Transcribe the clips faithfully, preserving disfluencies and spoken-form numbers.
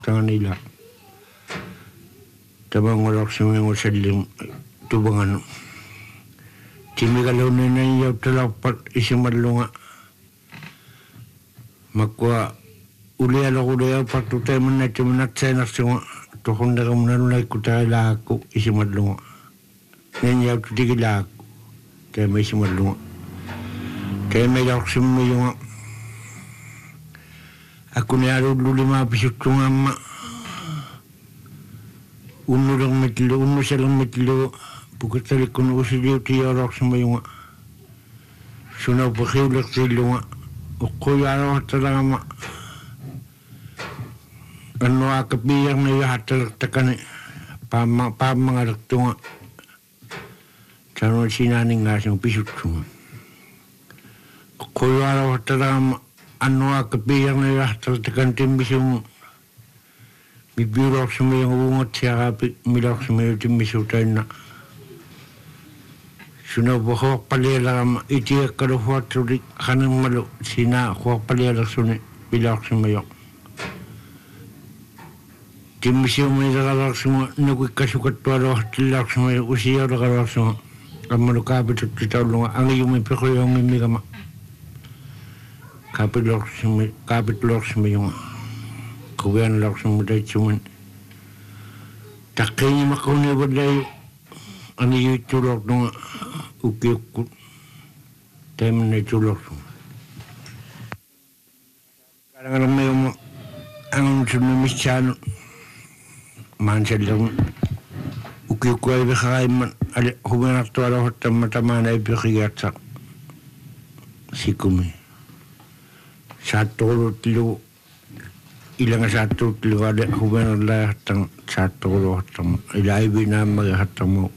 tangan nila. Tabang ngolok sumingo salim tubangan. Timigalaw na naiyaw talapat isimadlunga. Makwa uliala uliya patutay man na timanat sa nasunga. Tukunda ka muna nulay kutay lako isimadlunga. Naiyaw tutigi lako. Kaya may isimadlunga. Kaya may lako sumingo. Ako na araw lulima pisot kong ama. Uno lang matilo, uno silang matilo. Pagkatalik ko na usiliw tiyarak sa mayunga. Sunaw pa kiulak tilo nga. Ukoy araw at talaga ma. Ano akapiyang na yahatalak takan eh. Pamangalak to nga. Saan sinaning nga siyang pisot ko nga. Ukoy araw at talaga ma. Ano akapiyang na yahatalak takan timbis yung bibirok sa may ungot siya kapit milok sa may timbisutay na. Sunaw po huwag palila ka itiyak ka luhuat sulit kanang malo sina huwag palila sunit bilok sa mayok. Timbisiw may nakalak sa mga nagwik kasukat tuwalo at tilak sa mayok usiyaw nakalak sa mga kamalo kapit at titawlo nga ang iyong may pekuyong may migama. Kapit lok sa may kapit lok sa mayong kuwian lak sa muday suman. Takay niya makaunay wala ano yung tulok nung uki-ukut. Tayo man na tulok. Karang-karang may um, ang sunumisyano. Mansal lang. Uki-ukut ay bakakay man. Humanak to alaw at mataman ay bakigata. Sikumi. Sa tulot lo. Ilang satu tilo ada humanak lahat ang sa tulot. Ilay binamagahat mo.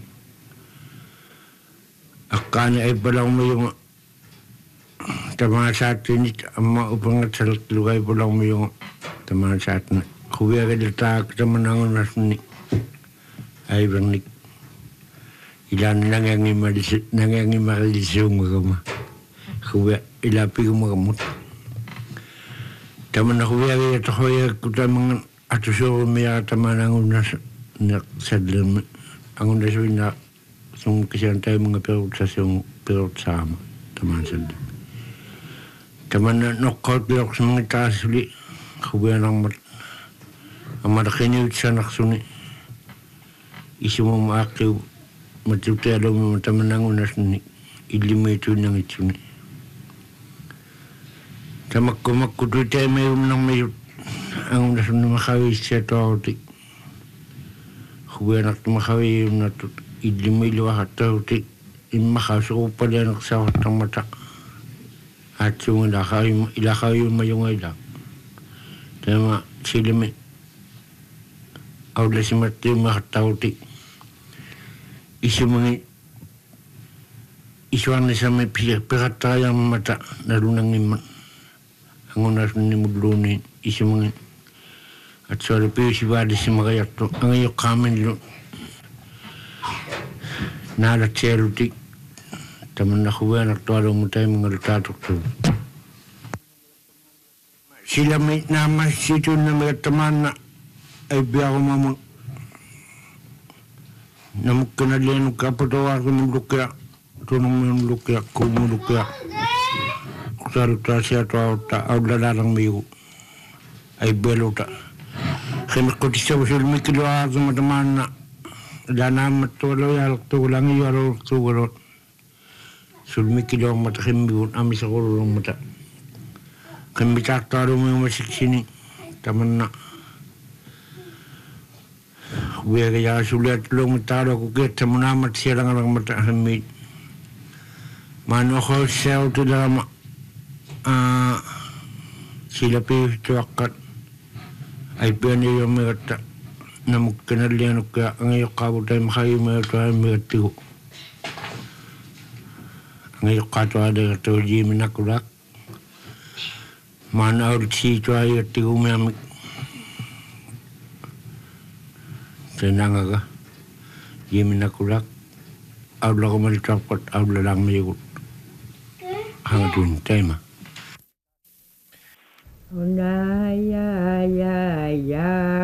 Akanya ay palang mo yung tamang sa atin ang maupangat sa lugay palang mo yung tamang sa atin. Kuya ka dito tamang nangon ni ay bang ni ilan nangyang imalisit nangyang imalisyung mga kuya ilapi ko magamot. Tamang na kuya kaya ito kuya ko tamang atusyo may tamang nangon na sa dalam ang unas na yung kasi tayo mga perot sa yung perot sama. Taman sa din. Taman na knockout bilok sa mga taas uli. Kubuyan ang mat. Ang marakiniyot sa naksuni. Isu mo maakiw. Matutelo mo taman ng unas ni. Ilimito ng itsuni. Tamak kumakutoy tayo mayroon ng mayroon. Ang unas na makawis siya to ako. Kubuyan at makawis yung natut. Idlimilo at tautik imakaso pa din ang sa watang mata at yung ilakaw ilakaw yung mayong ilak tama silimi awla si mati makatautik isu mga isuan na sa may piratayang mata narunang iman ang unas ni mudlunin isu mga at sa lupi si badi si magayato ang iyo kamen lo nada cerutik taman na kuwa naktualo mo tayo mga ritatok to. Sila may naman sito na may taman na ay biya ko mamang namukkanalian ng kapatawa ko ng lukya tunong mo yung lukya kumulukya kusarita siya to ta awlalarang mayo ay belo ta kaya ko tisya ko sila may kiluwa sa mataman na dana matolo yalak to lang yaro to waro sulmi kilo mata kimbi ami sa ko mata kimbi taktaro mo masiksini taman na wiya ya sulat lo mataro ko get tamuna mat silang lang mata kimbi mano ko sel to dama ah sila pe to akat ay pene yo mata namukkanalian ka ang iyo kabutay makayo mo ito ay magatigo. Ang iyo kato ada ito jimi nakulak. Mana ulit si ito ay atigo may amik. Tinanga ka. Jimi nakulak. Awla ko malitapot, awla lang mayugot. Hangatun, tayo ma. Unay, ay, ay, ya.